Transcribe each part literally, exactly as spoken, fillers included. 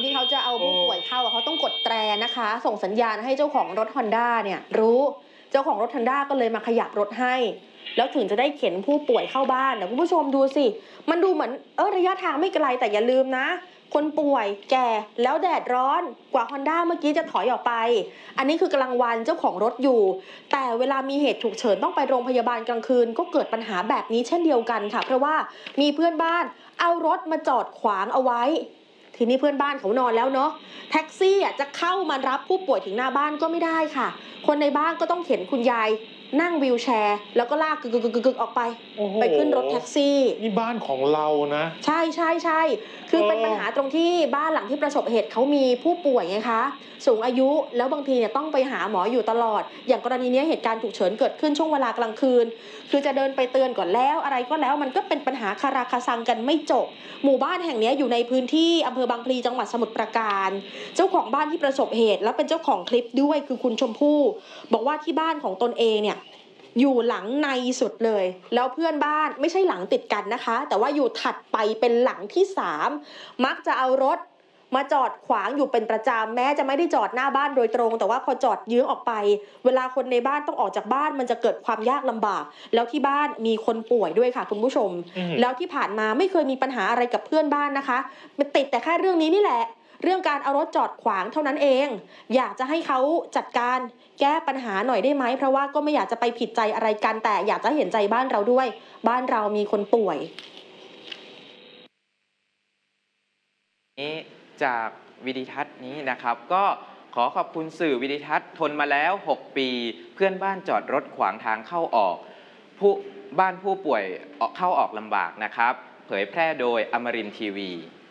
ที่เขาจะเอาผู้ป่วยเข้าเขาต้องกดแตรนะคะส่งสัญญาณให้เจ้าของรถ Honda เนี่ยรู้เจ้าของรถ Honda ก็เลยมาขยับรถให้แล้วถึงจะได้เข็นผู้ป่วยเข้าบ้านเดี๋ยวคุณผู้ชมดูสิมันดูเหมือนเออระยะทางไม่ไกลแต่อย่าลืมนะคนป่วยแก่แล้วแดดร้อนกว่า Honda เมื่อกี้จะถอยออกไปอันนี้คือกลางวันเจ้าของรถอยู่แต่เวลามีเหตุฉุกเฉินต้องไปโรงพยาบาลกลางคืนก็เกิดปัญหาแบบนี้เช่นเดียวกันค่ะเพราะว่ามีเพื่อนบ้านเอารถมาจอดขวางเอาไว้ทีนี้เพื่อนบ้านเขานอนแล้วเนาะแท็กซี่จะเข้ามารับผู้ป่วยถึงหน้าบ้านก็ไม่ได้ค่ะคนในบ้านก็ต้องเข็นคุณยายนั่งวีลแชร์แล้วก็ลากกึกๆๆๆออกไปไปขึ้นรถแท็กซี่นี่บ้านของเรานะใช่ใช่ใช่คือเป็นปัญหาตรงที่บ้านหลังที่ประสบเหตุเขามีผู้ป่วยไงคะสูงอายุแล้วบางทีเนี่ยต้องไปหาหมออยู่ตลอดอย่างกรณีนี้เหตุการณ์ฉุกเฉินเกิดขึ้นช่วงเวลากลางคืนคือจะเดินไปเตือนก่อนแล้วอะไรก็แล้วมันก็เป็นปัญหาคาราคาซังกันไม่จบหมู่บ้านแห่งนี้อยู่ในพื้นที่อำเภอบางพลีจังหวัดสมุทรปราการเจ้าของบ้านที่ประสบเหตุแล้วเป็นเจ้าของคลิปด้วยคือคุณชมพู่บอกว่าที่บ้านของตนเองเนี่ยอยู่หลังในสุดเลยแล้วเพื่อนบ้านไม่ใช่หลังติดกันนะคะแต่ว่าอยู่ถัดไปเป็นหลังที่สามมักจะเอารถมาจอดขวางอยู่เป็นประจำแม้จะไม่ได้จอดหน้าบ้านโดยตรงแต่ว่าพอจอดเยื้องออกไปเวลาคนในบ้านต้องออกจากบ้านมันจะเกิดความยากลำบากแล้วที่บ้านมีคนป่วยด้วยค่ะคุณผู้ชมแล้วที่ผ่านมาไม่เคยมีปัญหาอะไรกับเพื่อนบ้านนะคะมันติดแต่แค่เรื่องนี้นี่แหละเรื่องการเอารถจอดขวางเท่านั้นเองอยากจะให้เขาจัดการแก้ปัญหาหน่อยได้ไหมเพราะว่าก็ไม่อยากจะไปผิดใจอะไรกันแต่อยากจะเห็นใจบ้านเราด้วยบ้านเรามีคนป่วยนี้จากวิดีทัศน์นี้นะครับก็ขอขอบคุณสื่อวิดีทัศน์ทนมาแล้วหกปีเพื่อนบ้านจอดรถขวางทางเข้าออกผู้บ้านผู้ป่วยเข้าออกลำบากนะครับเผยแพร่โดยอมรินทร์ทีวี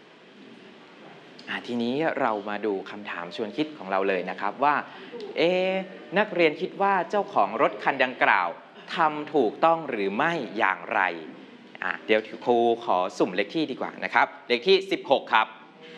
ทีนี้เรามาดูคำถามชวนคิดของเราเลยนะครับว่าเอ๊นักเรียนคิดว่าเจ้าของรถคันดังกล่าวทำถูกต้องหรือไม่อย่างไรอ่ะเดี๋ยวครูขอสุ่มเลขที่ดีกว่านะครับเลขที่สิบหกครับ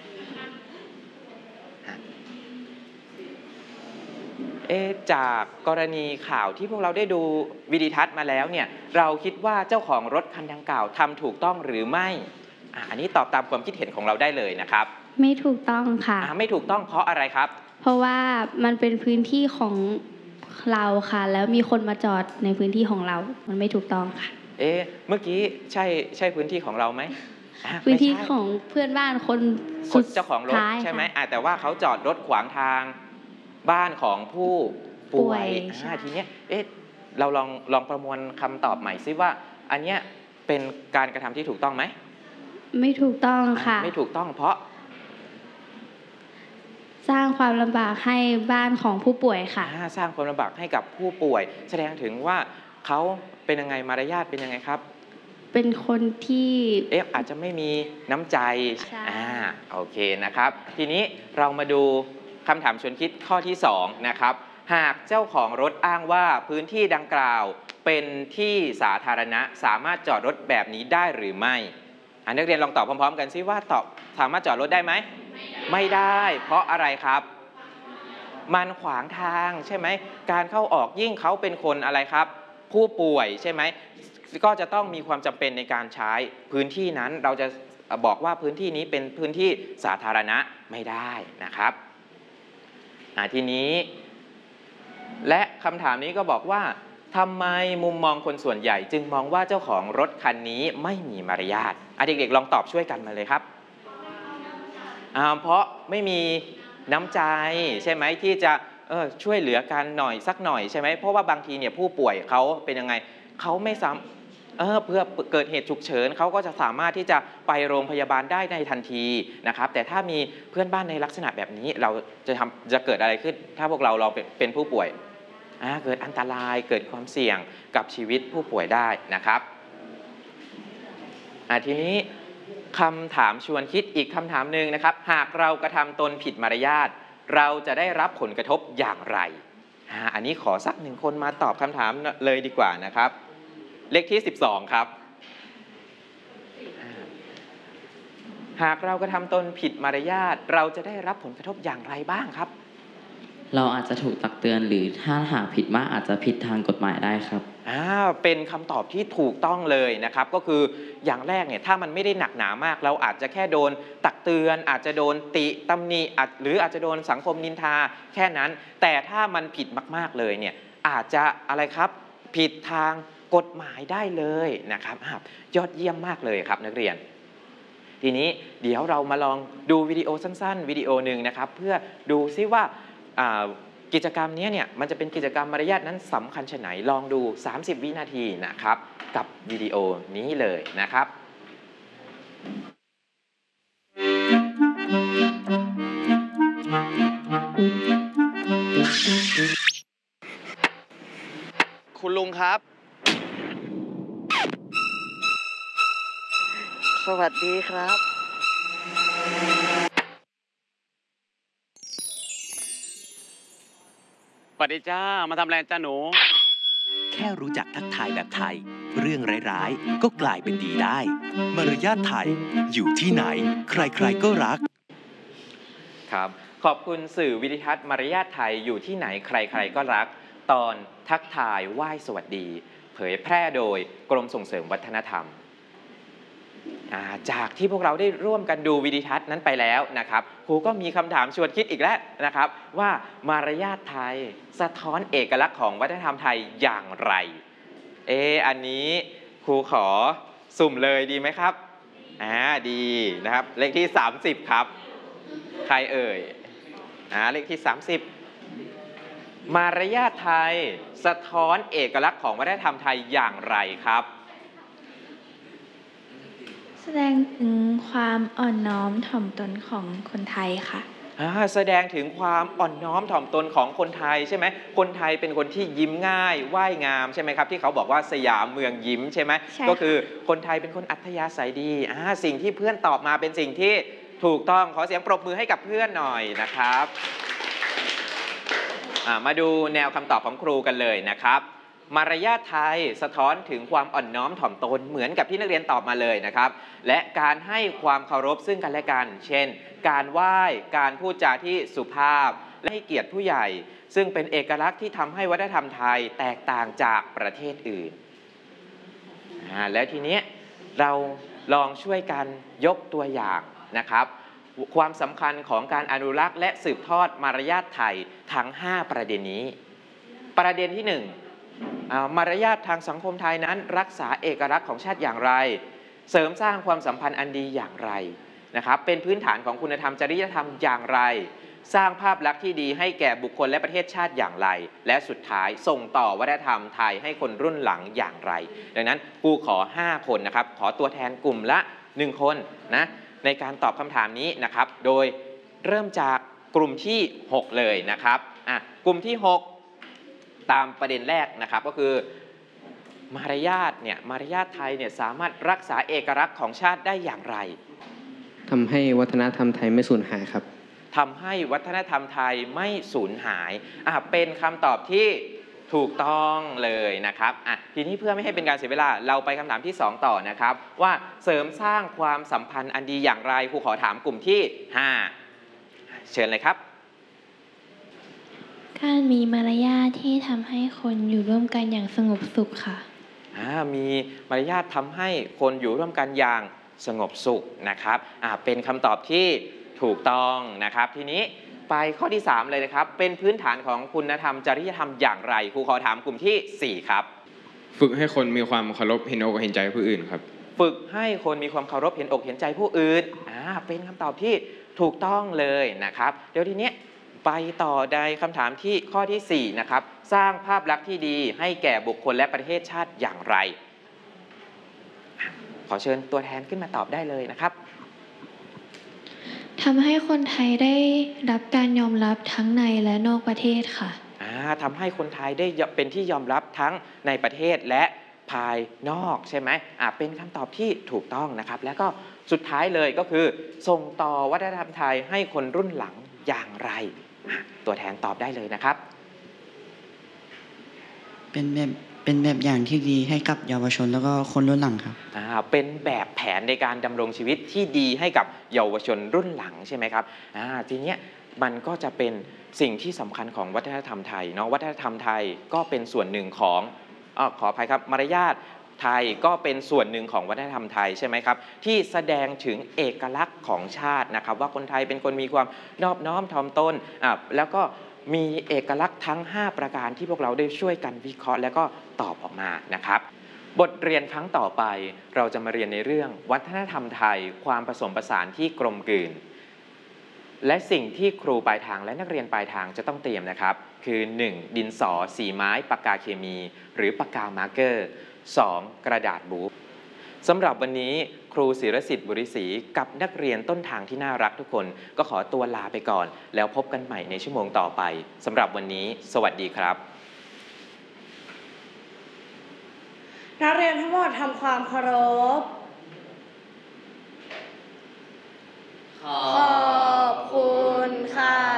เอ๊จากกรณีข่าวที่พวกเราได้ดูวิดีทัศน์มาแล้วเนี่ยเราคิดว่าเจ้าของรถคันดังกล่าวทำถูกต้องหรือไม่อ่ะอันนี้ตอบตามความคิดเห็นของเราได้เลยนะครับไม่ถูกต้องค่ะไม่ถูกต้องเพราะอะไรครับเพราะว่ามันเป็นพื้นที่ของเราค่ะแล้วมีคนมาจอดในพื้นที่ของเรามันไม่ถูกต้องค่ะเอ๊ะเมื่อกี้ใช่ใช่พื้นที่ของเราไหมพื้นที่ของเพื่อนบ้านคนคนเจ้าของรถใช่ไหมแต่ว่าเขาจอดรถขวางทางบ้านของผู้ป่วยทีนี้เอ๊ะเราลองลองประมวลคำตอบใหม่ซิว่าอันเนี้ยเป็นการกระทำที่ถูกต้องไหมไม่ถูกต้องค่ะไม่ถูกต้องเพราะสร้างความลำบากให้บ้านของผู้ป่วยค่ะสร้างความลำบากให้กับผู้ป่วยแสดงถึงว่าเขาเป็นยังไงมารยาทเป็นยังไงครับเป็นคนที่เอ๊ะอาจจะไม่มีน้ำใจอ่าโอเคนะครับทีนี้เรามาดูคำถามชวนคิดข้อที่สองนะครับหากเจ้าของรถอ้างว่าพื้นที่ดังกล่าวเป็นที่สาธารณะสามารถจอดรถแบบนี้ได้หรือไม่นักเรียนลองตอบพร้อมๆกันซิว่าตอบสามารถจอดรถได้ไหมไม่ได้เพราะอะไรครับมันขวางทางใช่ไหมการเข้าออกยิ่งเขาเป็นคนอะไรครับผู้ป่วยใช่ไหมก็จะต้องมีความจำเป็นในการใช้พื้นที่นั้นเราจะบอกว่าพื้นที่นี้เป็นพื้นที่สาธารณะไม่ได้นะครับทีนี้และคำถามนี้ก็บอกว่าทำไมมุมมองคนส่วนใหญ่จึงมองว่าเจ้าของรถคันนี้ไม่มีมารยาทเด็กๆลองตอบช่วยกันมาเลยครับเพราะไม่มีน้ำใจใช่ไหมที่จะเออช่วยเหลือกันหน่อยสักหน่อยใช่ไหมเพราะว่าบางทีเนี่ยผู้ป่วยเขาเป็นยังไงเขาไม่ซ้ำเออเพื่อเกิดเหตุฉุกเฉินเขาก็จะสามารถที่จะไปโรงพยาบาลได้ในทันทีนะครับแต่ถ้ามีเพื่อนบ้านในลักษณะแบบนี้เราจะทำจะเกิดอะไรขึ้นถ้าพวกเราเราเป็นผู้ป่วยเกิดอันตรายเกิดความเสี่ยงกับชีวิตผู้ป่วยได้นะครับทีนี้คำถามชวนคิดอีกคำถามหนึ่งนะครับหากเรากระทำตนผิดมารยาทเราจะได้รับผลกระทบอย่างไรอันนี้ขอสักหนึ่งคนมาตอบคำถามเลยดีกว่านะครับเลขที่สิบสองครับหากเรากระทำตนผิดมารยาทเราจะได้รับผลกระทบอย่างไรบ้างครับเราอาจจะถูกตักเตือนหรือถ้าหากผิดมากอาจจะผิดทางกฎหมายได้ครับอ่าเป็นคำตอบที่ถูกต้องเลยนะครับก็คืออย่างแรกเนี่ยถ้ามันไม่ได้หนักหนามากเราอาจจะแค่โดนตักเตือน อาจจะโดนติตำหนิอาจหรืออาจจะโดนสังคมนินทาแค่นั้น แต่ถ้ามันผิดมากๆเลยเนี่ยอาจจะอะไรครับผิดทางกฎหมายได้เลยนะครับยอดเยี่ยมมากเลยครับนักเรียนทีนี้เดี๋ยวเรามาลองดูวิดีโอสั้นๆวิดีโอหนึ่งนะครับเพื่อดูซิว่ากิจกรรมนี้เนี่ยมันจะเป็นกิจกรรมมารยาทนั้นสำคัญชะไหนลองดูสามสิบวินาทีนะครับกับวิดีโอนี้เลยนะครับคุณลุงครับสวัสดีครับสวัสดีจ้ามาทำอะไรจ้าหนูแค่รู้จักทักทายแบบไทยเรื่องร้ายๆก็กลายเป็นดีได้มารยาทไทยอยู่ที่ไหนใครๆก็รักครับขอบคุณสื่อวิดิทัศน์มารยาทไทยอยู่ที่ไหนใครๆก็รักตอนทักทายไหว้สวัสดีเผยแพร่โดยกรมส่งเสริมวัฒนธรรมจากที่พวกเราได้ร่วมกันดูวิดิทัศน์นั้นไปแล้วนะครับครูก็มีคำถามชวนคิดอีกแล้วนะครับว่ามารยาทไทยสะท้อนเอกลักษณ์ของวัฒนธรรมไทยอย่างไรเอออันนี้ครูขอสุ่มเลยดีไหมครับอ่าดีนะครับเลขที่สามสิบครับใครเอ่ยอ่าเลขที่สามสิบมารยาทไทยสะท้อนเอกลักษณ์ของวัฒนธรรมไทยอย่างไรครับแสดงถึงความอ่อนน้อมถ่อมตนของคนไทยค่ะแสดงถึงความอ่อนน้อมถ่อมตนของคนไทยใช่ไหมคนไทยเป็นคนที่ยิ้มง่ายไหว้งามใช่ไหมครับที่เขาบอกว่าสยามเมืองยิ้มใช่ไหมก็คือคนไทยเป็นคนอัธยาศัยดีสิ่งที่เพื่อนตอบมาเป็นสิ่งที่ถูกต้องขอเสียงปรบมือให้กับเพื่อนหน่อยนะครับมาดูแนวคำตอบของครูกันเลยนะครับมารยาทไทยสะท้อนถึงความอ่อนน้อมถ่อมตนเหมือนกับที่นักเรียนตอบมาเลยนะครับและการให้ความเคารพซึ่งกันและกันเช่นการไหว้การพูดจาที่สุภาพและให้เกียรติผู้ใหญ่ซึ่งเป็นเอกลักษณ์ที่ทำให้วัฒนธรรมไทยแตกต่างจากประเทศอื่นแล้วทีนี้เราลองช่วยกันยกตัวอย่างนะครับความสำคัญของการอนุรักษ์และสืบทอดมารยาทไทยทั้งห้าประเด็นนี้ประเด็นที่หนึ่งมารยาททางสังคมไทยนั้นรักษาเอกลักษณ์ของชาติอย่างไรเสริมสร้างความสัมพันธ์อันดีอย่างไรนะครับเป็นพื้นฐานของคุณธรรมจริยธรรมอย่างไรสร้างภาพลักษณ์ที่ดีให้แก่บุคคลและประเทศชาติอย่างไรและสุดท้ายส่งต่อวัฒนธรรมไทยให้คนรุ่นหลังอย่างไรดังนั้นครูขอห้าคนนะครับขอตัวแทนกลุ่มละหนึ่งคนนะในการตอบคำถามนี้นะครับโดยเริ่มจากกลุ่มที่หกเลยนะครับอ่ะกลุ่มที่หกตามประเด็นแรกนะครับก็คือมารยาทเนี่ยมารยาทไทยเนี่ยสามารถรักษาเอกลักษณ์ของชาติได้อย่างไรทำให้วัฒนธรรมไทยไม่สูญหายครับทำให้วัฒนธรรมไทยไม่สูญหายอ่ะเป็นคำตอบที่ถูกต้องเลยนะครับอ่ะทีนี้เพื่อไม่ให้เป็นการเสียเวลาเราไปคำถามที่สองต่อนะครับว่าเสริมสร้างความสัมพันธ์อันดีอย่างไรครูขอถามกลุ่มที่ห้าเชิญเลยครับการมีมารยาทที่ทำให้คนอยู่ร่วมกันอย่างสงบสุขค่ะมีมารยาททำให้คนอยู่ร่วมกันอย่างสงบสุขนะครับเป็นคำตอบที่ถูกต้องนะครับทีนี้ไปข้อที่สามเลยนะครับเป็นพื้นฐานของคุณธรรมจริยธรรมอย่างไรครูขอถามกลุ่มที่สี่ครับฝึกให้คนมีความเคารพเห็นอกเห็นใจผู้อื่นครับฝึกให้คนมีความเคารพเห็นอกเห็นใจผู้อื่นเป็นคำตอบที่ถูกต้องเลยนะครับเดี๋ยวทีนี้ไปต่อในคำถามที่ข้อที่สี่นะครับสร้างภาพลักษณ์ที่ดีให้แก่บุคคลและประเทศชาติอย่างไรขอเชิญตัวแทนขึ้นมาตอบได้เลยนะครับทำให้คนไทยได้รับการยอมรับทั้งในและนอกประเทศค่ะทำให้คนไทยได้เป็นที่ยอมรับทั้งในประเทศและภายนอกใช่ไหมเป็นคำตอบที่ถูกต้องนะครับแล้วก็สุดท้ายเลยก็คือส่งต่อวัฒนธรรมไทยให้คนรุ่นหลังอย่างไรตัวแทนตอบได้เลยนะครับเป็นแบบเป็นแบบอย่างที่ดีให้กับเยาวชนแล้วก็คนรุ่นหลังครับอ่าเป็นแบบแผนในการดำรงชีวิตที่ดีให้กับเยาวชนรุ่นหลังใช่ไหมครับอ่าทีเนี้ยมันก็จะเป็นสิ่งที่สำคัญของวัฒนธรรมไทยเนาะวัฒนธรรมไทยก็เป็นส่วนหนึ่งของอ๋อขออภัยครับมารยาทไทยก็เป็นส่วนหนึ่งของวัฒนธรรมไทยใช่ไหมครับที่แสดงถึงเอกลักษณ์ของชาตินะครับว่าคนไทยเป็นคนมีความนอบน้อมถ่อมตนอ่ะแล้วก็มีเอกลักษณ์ทั้งห้าประการที่พวกเราได้ช่วยกันวิเคราะห์แล้วก็ตอบออกมานะครับบทเรียนครั้งต่อไปเราจะมาเรียนในเรื่องวัฒนธรรมไทยความผสมผสานที่กลมกลืนและสิ่งที่ครูปลายทางและนักเรียนปลายทางจะต้องเตรียมนะครับคือ หนึ่ง ดินสอสีไม้ปากกาเคมีหรือปากกามาร์กเกอร์สอง กระดาษบูสำหรับวันนี้ครูศิรสิทธิ์บุริศรีกับนักเรียนต้นทางที่น่ารักทุกคนก็ขอตัวลาไปก่อนแล้วพบกันใหม่ในชั่วโมงต่อไปสำหรับวันนี้สวัสดีครับนักเรียนทั้งหมดทำความเคารพขอบคุณค่ะ